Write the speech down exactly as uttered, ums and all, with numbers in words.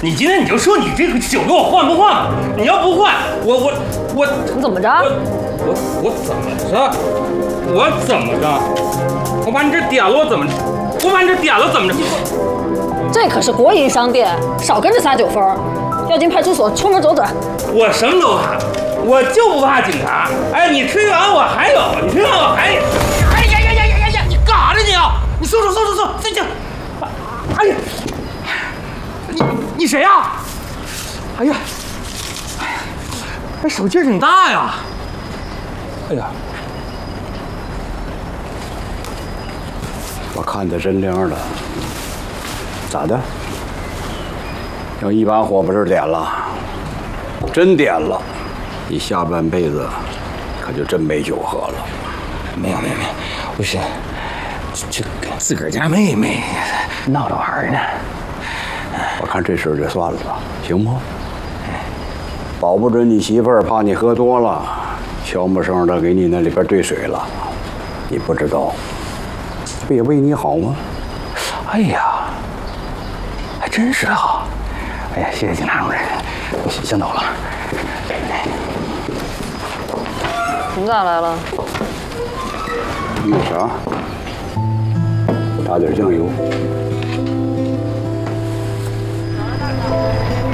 你今天你就说你这个酒给我换不换吧？你要不换，我我我你怎么着？ 我我我怎么着？我怎么着？我把你这点了，我怎么？我把你这点了怎么着？ 这可是国营商店，少跟着撒酒疯，要进派出所出门左转。 我什么都怕，我就不怕警察。哎，你吹完我还有，你吹完我还有。哎呀呀呀呀呀呀！你干啥呢你啊？你收手收手收！这这，哎呀，你你谁呀？哎呀，哎呀，这手劲儿挺大呀！哎呀， 我看得真灵了，咋的？要一把火把这点了，真点了，你下半辈子可就真没酒喝了。 没有没有没有，不是，这跟自个儿家妹妹闹着玩呢。 我看这事就算了吧，行不？保不准你媳妇儿怕你喝多了，悄没声的给你那里边兑水了，你不知道，不也为你好吗？ 哎呀，还真是哈！哎呀，谢谢警察同志，我先走了。 你咋来了？ 那啥，打点酱油。